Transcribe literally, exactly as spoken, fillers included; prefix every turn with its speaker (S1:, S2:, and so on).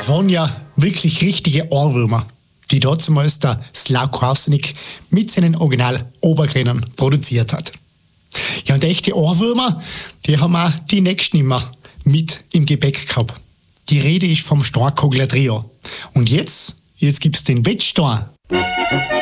S1: Das waren ja wirklich richtige Ohrwürmer, die damals der Slav Kravsenik mit seinen Original-Obergrenern produziert hat. Ja, und echte Ohrwürmer, die haben auch die nächsten immer mit im Gepäck gehabt. Die Rede ist vom Starkogler Trio. Und jetzt, jetzt gibt's den Wettstein.